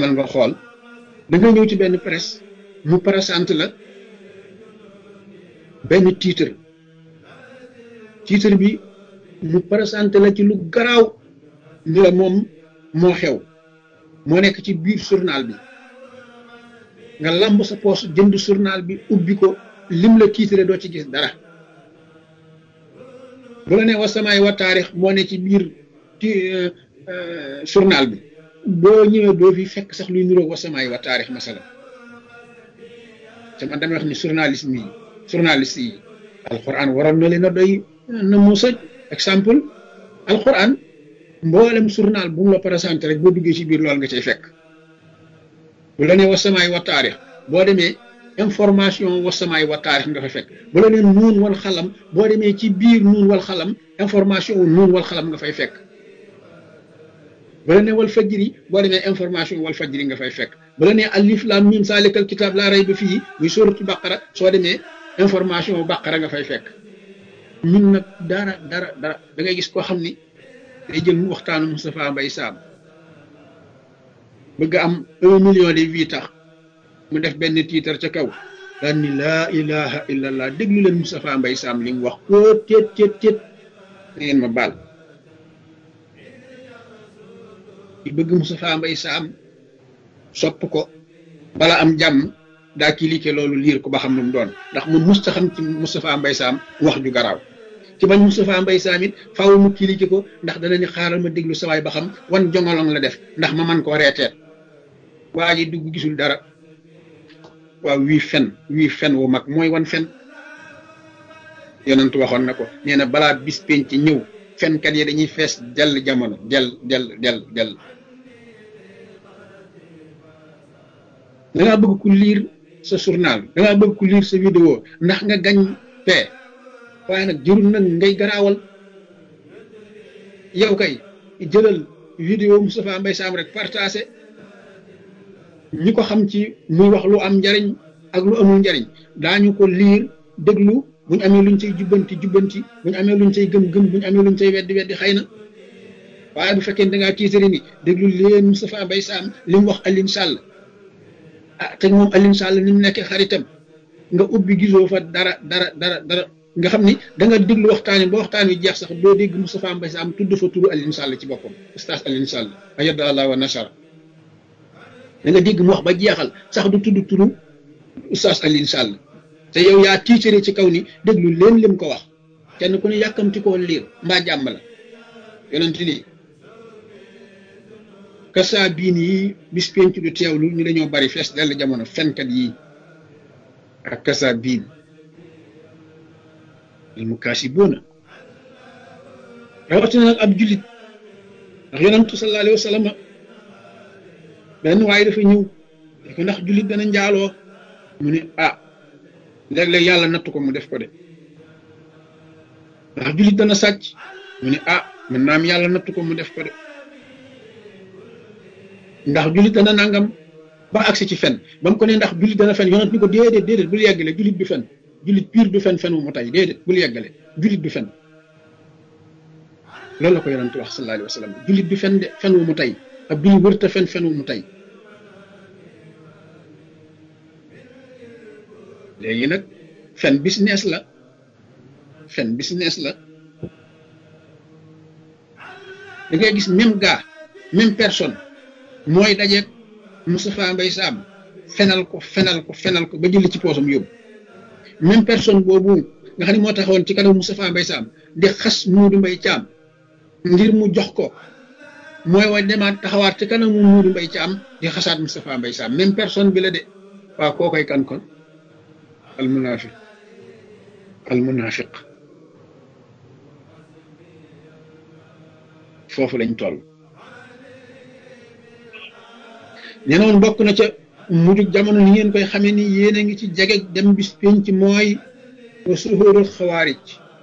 demal nga xool da nga ñëw ci benn presse mu présenté la benn titre bi mu présenté la ci lu garaaw ni la moom moo xew moo nekk ci biir journal bi nga lamb sa poos jënd journal bi ubbi ko lim la titre doo ci gis dara bu la ne wasamaay wa taarix moo ne ci biir journal bi boo ñëwee doo fi fekk sax luy niroog wasamaay wa taarix masala te man damay wax ni journaliste yi alquran waroon na leen a doy na mu sëj exemple alquran mboolem journal bu mu la présenté rek boo duggee ci biir loolu nga cay fekk bu la nee wasamaay wa taarix boo demee information wasamaay wa taarix nga fa fekk bu la nee nuun wal xalam boo demee ci biir nuun wal xalam information nuun wal xalam nga fay fekk bu la nee wal fajri boo demee information wal fajri nga fay fekk bu la nee alif lam mim salikal kitab laa rayba fii muy sóoratu baqara soo demee information baqara nga fay fekk ñun nag dara da ngay gis koo xam ni day jël mu waxtaanu Moustapha Mbaye Sam bëgg am 1 million de vues tax mu def benn titre ca kaw daan ni laa ilaha illallah déglu leen Moustapha Mbaye Sam li mu wax ko téet ngeen ma baal di bëgg Moustapha Mbaye Sam sopp ko bala am jàmm daa cliqué loolu liir ko ba xam lu mu doon ndax mu musta xam ci Moustapha Mbaye Sam wax ju garaaw ci bañ Moustapha Mbaye Sam it faaw mu cliqué ko ndax dana ni xaaral ma déglu sawaay ba xam wan jongolong la def ndax ma man koo reeteet waa ji dugg gisul dara waaw wii fen wu mag mooy wan fen yonentu waxoon na ko nee na balaa bis penc ci ñëw fenkat yi dañuy fees dell jamono dell dangaa bëgg ku liir sa journal dangaa bëgg ku liir sa vidéo ndax nga gañ pee waaye nag jërul nag ngay garaawal yow kay jëlal vidéo Moustapha Mbaye Sam rek partagé ñi ko xam ci muy wax lu am njariñ ak lu amul njariñ daañu ko liir déglu buñ amee luñ cay jubbanti buñ amee luñ cay gëm buñ amee luñ cay weddi xëy na waaye bu fekkee dangaa tiitari ni déglu leen Moustapha Mbaye Sam li mu wax Alioune Sall te moom Alioune Sall ni mu nekkee xaritam nga ubbi gisoo fa dara nga xam ni da nga déglu waxtaan ba waxtaan wi jeex sax doo dégg Moustapha Mbaye Sam tudd fa turu Alioune Sall ci boppam oustaz Alioune Sall ayada allah wa nasara da nga dégg mu wax ba jeexal sax du tudd turu oustaz Alioune Sall te yow yaa tiitare ci kaw ni déglu leen lim ko wax kenn ku ne yàkkamti koo liir mbaa jàmm la yonent ni kasa biin yi bis penc du teewlu ñu dañoo bari fees dell jamono fenkat yi ak kasa biin al mukaasibuuna rawatina nag ab jullit ndax yonentu sallallahu alayhi wa sallam benn waaye dafa ñëw ko ndax jullit dana njaaloo mu ne léeg-léeg yàlla nattu ko mu def ko de ndax jullit dana sàcc mu ne mën naa am yàlla nattu ko mu def ko de ndax jullit dana nangam ba agsi ci fen ba mu ko ne ndax jullit dana fen yonent ni ko déedéet bul yeggale jullit du fen jullit pire du fen wu mu tay déedéet bul yeggale jullit du fen loolu la ko yonent wax sallallahu alayhi wa sallam jullit du fen de fen wu mu tay ab bii wërta fen wu mu tay léegi nag fen business la da ngay gis même gars même personne mooy dajeeg Moustapha Mbaye Sam fenal ko ba jël ci poosam yóbbu même personne boobu nga xam ne moo taxawoon ci kanam Moustapha Mbaye Sam di xas Modou Mbaye Thiam ngir mu jox ko mooy wa demaat taxawaat ci kanam Modou Mbaye Thiam di xasaat Moustapha Mbaye Sam même personne bi la de waaw koo koy kan kon al munafiq foofu lañ toll ñenoon bokk na ca mujug jamono ni ngeen koy xamee ni yéen a ngi ci jege dem bis penc mooy wa suhurul xawaarij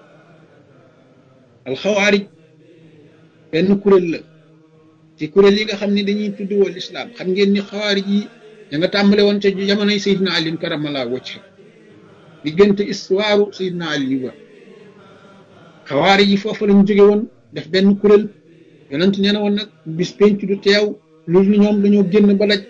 alxawaarij benn kuréel la ci kuréel yi nga xam ne dañuy tudd wal islam xam ngeen ni xawaarij yi da nga tàmbale woon ca jamonoy Seydina Ali karamallahu wajha diggante histoire Seydina Ali ba xawaarij yi foofu lañ jóge woon def benn kuréel yonent nee na woon nag bis penc du teew loolu ñoom dañoo génn ba daj